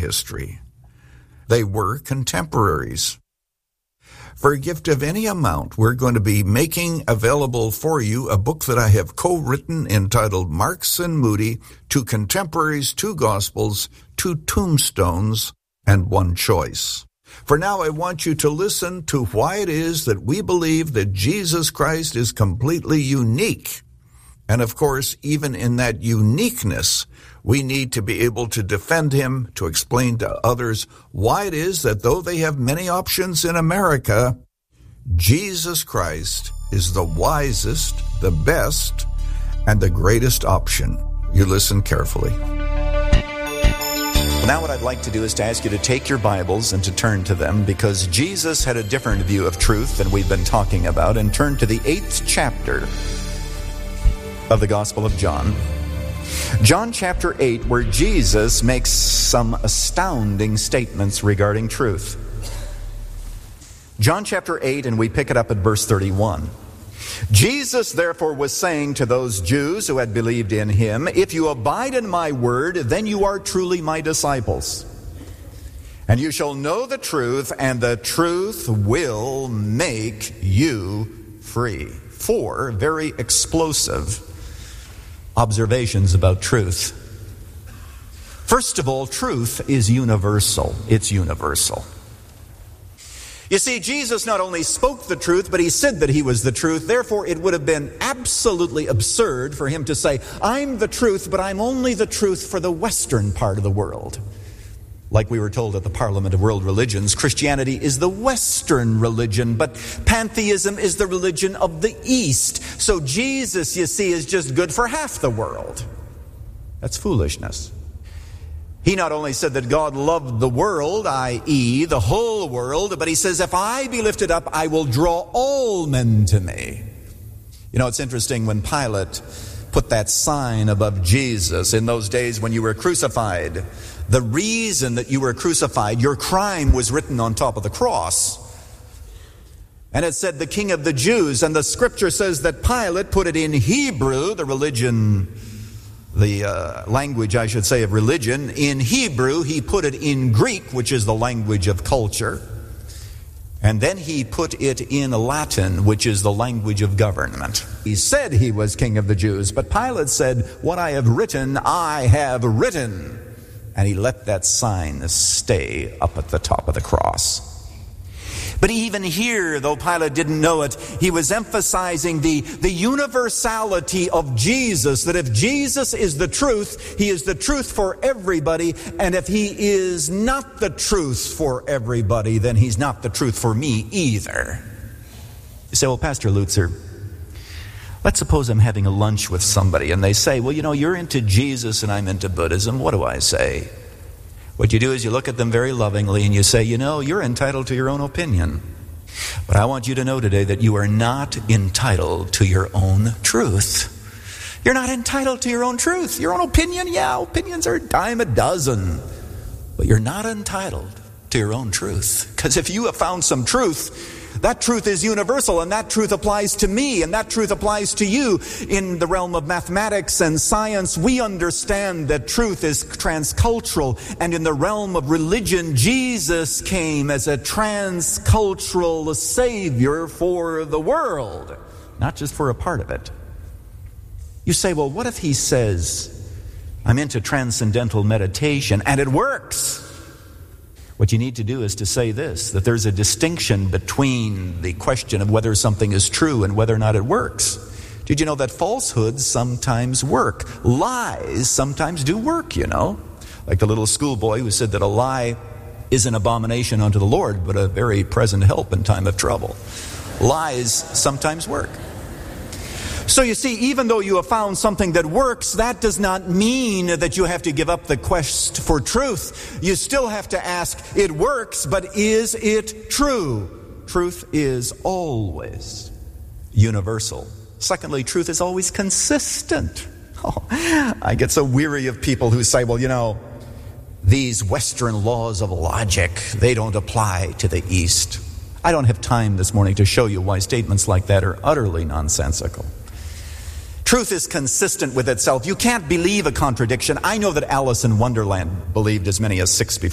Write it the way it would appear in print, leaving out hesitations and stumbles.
history. They were contemporaries. For a gift of any amount, we're going to be making available for you a book that I have co-written entitled Marks and Moody, Two Contemporaries, Two Gospels, Two Tombstones, and One Choice. For now, I want you to listen to why it is that we believe that Jesus Christ is completely unique. And of course, even in that uniqueness, we need to be able to defend him, to explain to others why it is that though they have many options in America, Jesus Christ is the wisest, the best, and the greatest option. You listen carefully. Now what I'd like to do is to ask you to take your Bibles and to turn to them, because Jesus had a different view of truth than we've been talking about, and turn to the 8th chapter of the Gospel of John. John chapter 8, where Jesus makes some astounding statements regarding truth. John chapter 8, and we pick it up at verse 31. Jesus therefore was saying to those Jews who had believed in him, "If you abide in my word, then you are truly my disciples. And you shall know the truth, and the truth will make you free." 4 very explosive observations about truth. First of all, truth is universal. It's universal. You see, Jesus not only spoke the truth, but he said that he was the truth. Therefore, it would have been absolutely absurd for him to say, "I'm the truth, but I'm only the truth for the Western part of the world." Like we were told at the Parliament of World Religions, Christianity is the Western religion, but pantheism is the religion of the East. So Jesus, you see, is just good for half the world. That's foolishness. He not only said that God loved the world, i.e., the whole world, but he says, "If I be lifted up, I will draw all men to me." You know, it's interesting when Pilate put that sign above Jesus in those days when you were crucified. The reason that you were crucified, your crime was written on top of the cross. And it said, "The King of the Jews." And the scripture says that Pilate put it in Hebrew, the language, I should say, of religion. In Hebrew, he put it in Greek, which is the language of culture. And then he put it in Latin, which is the language of government. He said he was King of the Jews, but Pilate said, "What I have written, I have written." And he let that sign stay up at the top of the cross. But even here, though Pilate didn't know it, he was emphasizing the universality of Jesus, that if Jesus is the truth, he is the truth for everybody, and if he is not the truth for everybody, then he's not the truth for me either. You say, "Well, Pastor Lutzer, let's suppose I'm having a lunch with somebody, and they say, 'Well, you know, you're into Jesus and I'm into Buddhism.' What do I say?" What you do is you look at them very lovingly and you say, "You know, you're entitled to your own opinion. But I want you to know today that you are not entitled to your own truth." You're not entitled to your own truth. Your own opinion, yeah, opinions are a dime a dozen. But you're not entitled to your own truth. Because if you have found some truth, that truth is universal, and that truth applies to me, and that truth applies to you. In the realm of mathematics and science, we understand that truth is transcultural, and in the realm of religion, Jesus came as a transcultural savior for the world, not just for a part of it. You say, "Well, what if he says, 'I'm into transcendental meditation,' and it works?" What you need to do is to say this, that there's a distinction between the question of whether something is true and whether or not it works. Did you know that falsehoods sometimes work? Lies sometimes do work, you know. Like the little schoolboy who said that a lie is an abomination unto the Lord, but a very present help in time of trouble. Lies sometimes work. So you see, even though you have found something that works, that does not mean that you have to give up the quest for truth. You still have to ask, it works, but is it true? Truth is always universal. Secondly, truth is always consistent. Oh, I get so weary of people who say, "Well, you know, these Western laws of logic, they don't apply to the East." I don't have time this morning to show you why statements like that are utterly nonsensical. Truth is consistent with itself. You can't believe a contradiction. I know that Alice in Wonderland believed as many as 6